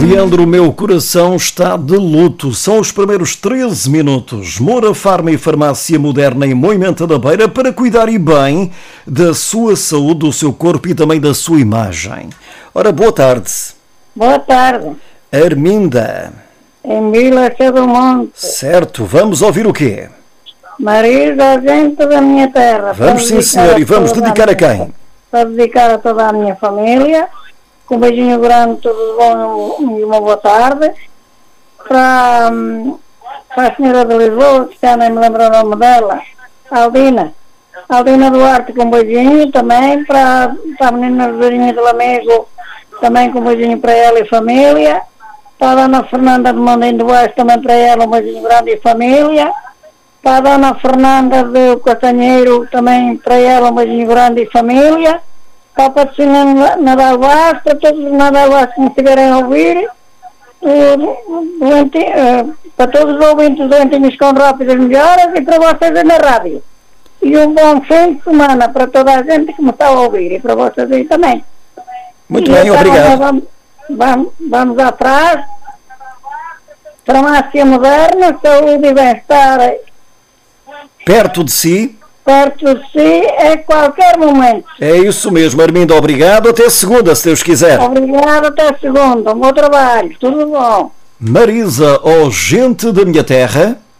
Leandro, o meu coração está de luto. São os primeiros 13 minutos. Moura Farma e Farmácia Moderna em Moimenta da Beira para cuidar e bem da sua saúde, do seu corpo e também da sua imagem. Ora, boa tarde. Boa tarde. Arminda. Em Vila do Monte. Certo, vamos ouvir o quê? Marisa, gente da minha terra. Vamos sim, senhor, e vamos dedicar a quem? Para dedicar a toda a minha família. Com um beijinho grande, tudo bom e uma boa tarde. Para a senhora de Lisboa, que já nem me lembro o nome dela, Aldina. Aldina Duarte, com um beijinho também. Para a menina Vizinha do Lamego, também com um beijinho para ela e família. Para a dona Fernanda de Mondem do Oeste, também para ela, um beijinho grande e família. Para a dona Fernanda do Castanheiro, também para ela, um beijinho grande e família. Para a patrocínio Nadal Vaz, para todos os Nadal Vaz que me estiverem a ouvir, para todos os ouvintes doentinhos com rápidas melhoras e para vocês na rádio. E um bom fim de semana para toda a gente que me está a ouvir e para vocês aí também. Muito bem, obrigado. Vamos atrás. Farmácia Moderna, saúde e bem-estar. Perto de si. Perto de si a qualquer momento. É isso mesmo, Arminda. Obrigado. Até segunda, se Deus quiser. Obrigado, até segunda. Um bom trabalho. Tudo bom. Marisa, ó gente da minha terra.